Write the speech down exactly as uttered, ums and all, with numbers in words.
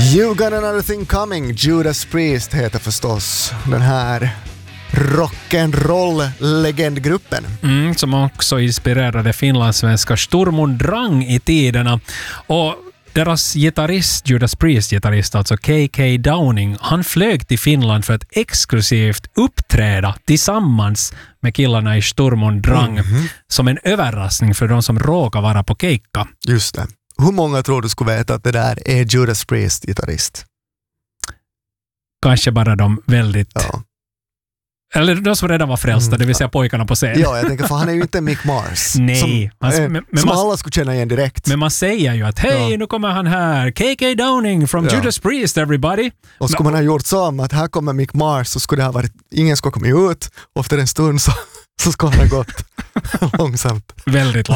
You got another thing coming. Judas Priest heter förstås den här rock'n'roll-legendgruppen. Mm, som också inspirerade finlandssvenska Sturmund Drang i tiderna. Och deras gitarrist, Judas Priest-gitarrist, alltså K K Downing, han flög till Finland för att exklusivt uppträda tillsammans med killarna i Sturmund Drang mm-hmm. som en överraskning för de som råkar vara på keikka. Just det. Hur många tror du skulle veta att det där är Judas Priest-gitarrist? Kanske bara de väldigt... Ja. Eller de som redan var frälsta, mm. det vill säga pojkarna på scen. Ja, jag tänker, för han är ju inte Mick Mars. Nej. Som, alltså, äh, men, men som man, alla skulle känna igen direkt. Men man säger ju att hej, ja. nu kommer han här. K K Downing from ja. Judas Priest, everybody. Och skulle men, man ha gjort så om att här kommer Mick Mars, så skulle det ha varit, ingen skulle komma ut. Och efter en stund så, så skulle han ha gått långsamt. Väldigt